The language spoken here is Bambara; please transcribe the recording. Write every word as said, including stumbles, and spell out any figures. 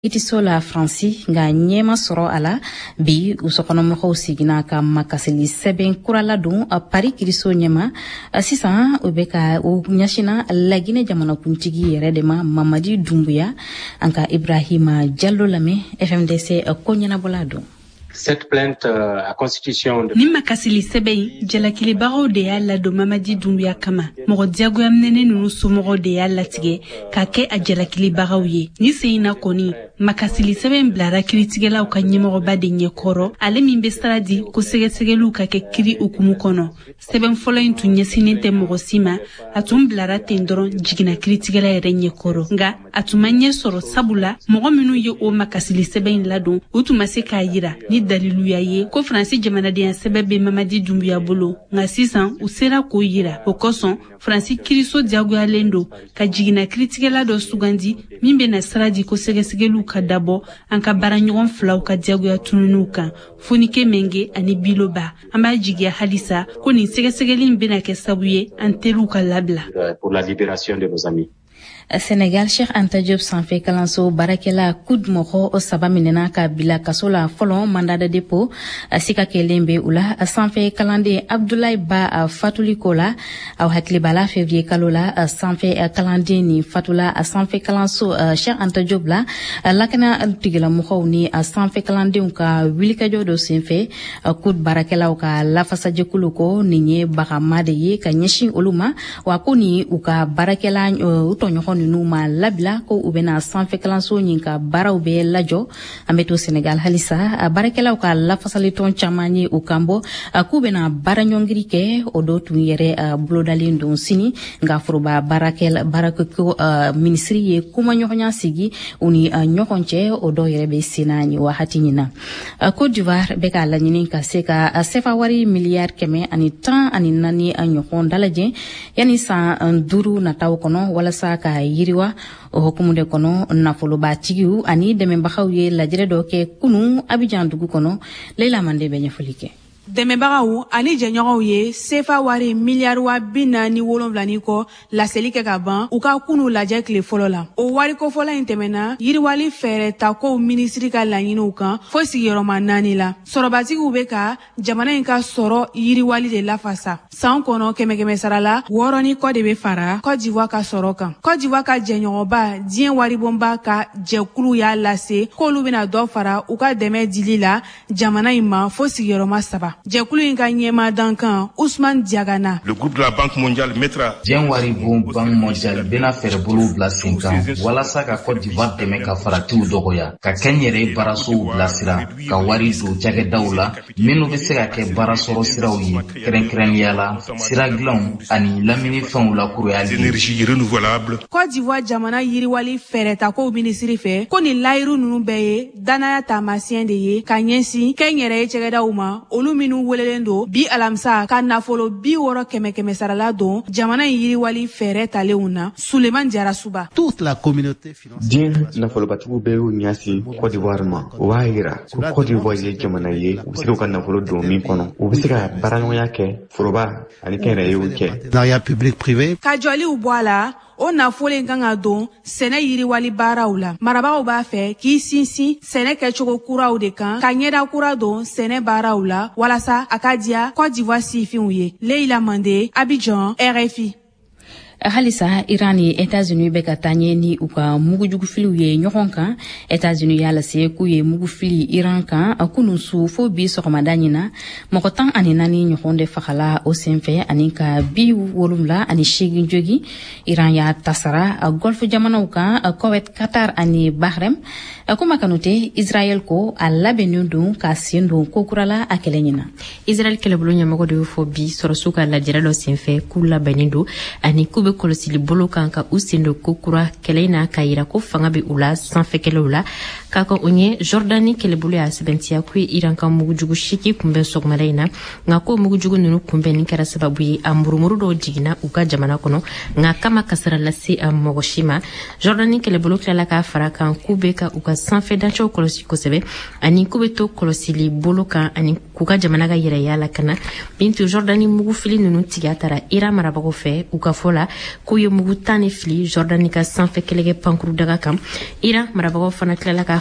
itiso la Fransi nga nyema soro ala bi usokono moko sigina ka makasili seben kurala dun a Paris kiriso nyema sisan ubeka u nyashina lagine jamana kuntigi yere de ma Mamadi Doumbouya anka Ibrahima Diallo lame F M D C konyana bolado. Cette plainte euh, à constitution de Nima kasili sebe jalakili baro de yalla do Mamadi Doumbouya kama mogo diago amnene nunu sumogo de yalla tige ka ke a jalakili baro ye ni seina koni makasili sebe blara kritigela ka nyemo ba de nyekoro ale min be stradi ko sege segelu ka ke kiri ukumu kono sebe folo intu nyesinente mogo sima atum blara tendoro jigina kritigela yere nyekoro nga atumanye soro sabula mogo minu ye o makasili sebe ladon utuma se ka yira ni dalilu ya ye ko Fransi jamana de sebebe Mamadi Doumbouya bolo nga sisan u sera ko yira o koson Fransi kiriso diago alendo ka jigina kritigela do sugandi mimbe na stradi ko sege segelu ka dabo anka baranyon flaw ka diago ya tununuka funike menge ani biloba amba jigia halisa ko ni sege segeli mbena ke sabuye anteluka labla pour la libération de nos amis. Sénégal Cheikh Anta Diop sanfé kalanso barakela kud moko o sabaminena ka bila kasola folon mandat de dépôt sika kelembe ula sanfé kalande Abdoulaye Ba Fatuli Kola au hakli bala février kalola sanfé kalande ni Fatula sanfé kalanso Cheikh Anta Diop la lakana tigela moko ni sanfé kalande unka wilika jodo sanfé kud barakela uka lafasa jekuluko ninye bakamade ye ka nyeshi oluma wakuni uka barakela utonyo numa labila ko ubena sanfé kalanso nyinka bara ube lajo ameto Sénégal halisa barakela ka la fasaliton chamani ukambo kubena bara nyongiri ke odo tuyere blodali ndon sini nga furuba barakel barakko ministry ye kuma nyonya sigi uni nyokonche odo yere be sinani wa hatinyina Côte d'Ivoire beka la nyini ka seka sefa wari milliard keme ani tan ani nani anyokon dalaje yani sa nduru na taw kono wala sa ka yiriwa o hokumude kono nafolo ba tigiu ani deme baxawye la jere do ke kunu Abidjan dugu kono Leila Mande be ñafolike Dɛmɛbagaw ani jɛɲɔgɔnw ye sefa wari miliyari wa bi naani wolonwula ni kɔ laseli kɛ ka ban u ka kunu lajɛ tile fɔlɔ la o wari kofɔla in tɛmɛna yiriwali fɛɛrɛ ta kow minisiri ka laɲiniw kan fo sigiyɔrɔma naani la sɔrɔbatigiw be ka jamana in ka sɔrɔ yiriwali de lafasa san kɔnɔ kɛmɛ kɛmɛ sara la wɔɔrɔ ni kɔ de be fara Côte d'Ivoire ka sɔrɔ kan Côte d'Ivoire ka jɛɲɔgɔnba diɲɛ waribonba ka jɛkulu y'a lase k'olu bena dɔ fara u ka dɛmɛ dili la jamana in ma fo sigiyɔrɔma saba jɛkulu in ka ɲɛma dankan Ousmane Diagana. Le groupe de la Banque mondiale mettra diɲɛ waribon Banque mondiale bena fɛɛrɛbolow bila sen kan walasa ka Côte d'Ivoire dɛmɛ ka faratiw dɔgɔya ka kɛ n yɛrɛ baarasow bilasira ka wari don cakɛdaw la minnu be se ka kɛ baarasɔrɔ siraw ye kɛrɛnkɛrɛnnenya la sira dilanw ani laminifɛnw lakuruyali énergie renouvelable. Côte d'Ivoire jamana yiriwali fɛɛrɛtakow minisiri fɛ ko ni layiru nunu bɛɛ ye danaya taamasiyɛn de ye ka ɲɛsin kɛ n yɛrɛ ye cɛkɛdaw ma olu minnu welelen do bi alamisa ka nafolo bi wɔɔrɔ kɛmɛ kɛmɛ sarala don jamana in yiriwali fɛɛrɛ talenw na Suleman Jarasuba. Toute la communauté financière. Diɲɛ nafolobatigiw bɛɛ y'u ɲasi Côte d'Ivoire ma o b'a yira ko Côte d'Ivoire ye jamana ye u bɛ se ka nafolo don min kɔnɔ u bɛ se ka baaraɲɔgɔnya kɛ foroba ani kɛnyɛrɛyew cɛ. Partenariat public privé. Ka jɔliw bɔ a la o nafolo in kan ka don sɛnɛ yiriwali baaraw la marabagaw b'a fɛ k'i sinsin sɛnɛ kɛcogo kuraw de kan ka ɲɛda kura don sɛnɛ baaraw la walasa a ka diya Côte d'Ivoire sifinw ye Leila Mande Abidjan R F I. halisa Iran ni États-Unis be ka tanye ni u ka mugujugufiliw ye ɲɔgɔn kan États-Unis y'a lase k'u ye mugufili Iran kan kunu su fo bi sɔgɔmada ɲina mɔgɔ tan ani naani ɲɔgɔn de fagala o senfɛ ani ka bi wolonwula ani seegin jogi Iran y'a tasara Golfe jamanaw kan Koweït Qatar ani Bahreïn kuma kanute Israel ko a labɛnnen don ka sen don kokurala a kɛlɛ ɲina Israel kɛlɛbolo ɲɛmɔgɔ de fɔ bi sɔrɔsu ka lajɛrɛ dɔ senfɛ k'u labɛnnen don ani k'u be kɔlɔsili bolo kan ka u sen don kokura kɛlɛ in na ka yira ko fanga be u la sanfɛkɛlɛw la k'a ka o ɲɛ Jordani kɛlɛbolo y'a sɛbɛntiya k'u ye Iran ka mugujugu seki kunbɛn sɔgɔmada in na nka ko mugujugu nunu kunbɛnni kɛra sababu ye a murumuru dɔw jiginna u ka jamana kɔnɔ nka kama kasara lase a mɔgɔ si ma Jordani kɛlɛbolo tilala k'a fara kan k'u be ka u ka sanfɛ dancɛw kɔlɔsi kosɛbɛ ani k'u be to kɔlɔsili bolo kan ani k'u ka jamana ka yɛrɛya la kana bintu Jordani mugufili nunu tigiya tara Iran marabagaw fɛ u ka fɔ la k'u ye mugu tan ni fili Jordani ka sanfɛ kɛlɛkɛ pankuru daga kan. Iran marabagaw fana tilala ka